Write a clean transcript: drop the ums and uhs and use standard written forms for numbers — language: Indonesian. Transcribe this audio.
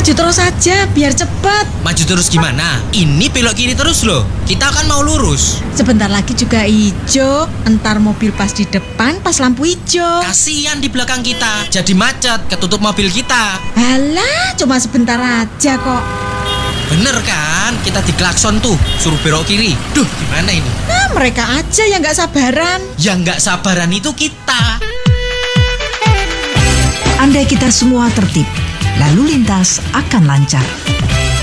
Maju terus saja biar cepat. Maju terus gimana? Ini belok kiri terus loh. Kita kan mau lurus. Sebentar lagi juga hijau. Entar mobil pas di depan pas lampu hijau. Kasihan di belakang kita. Jadi macet, ketutup mobil kita. Alah, cuma sebentar aja kok. Bener kan? Kita diklakson tuh, suruh belok kiri. Duh, gimana ini? Nah, mereka aja yang nggak sabaran. Yang nggak sabaran itu kita. Andai kita semua tertib, lalu lintas akan lancar.